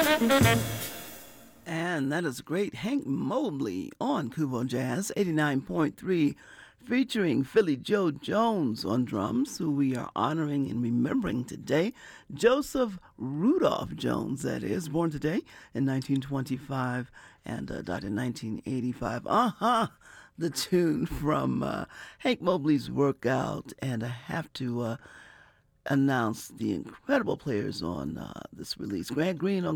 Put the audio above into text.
And that is great. Hank Mobley on Kubo Jazz 89.3, featuring Philly Joe Jones on drums, who we are honoring and remembering today. Joseph Rudolph Jones, that is, born today in 1925 and died in 1985. The tune from Hank Mobley's Workout. And I have to announce the incredible players on this release. Grant Green on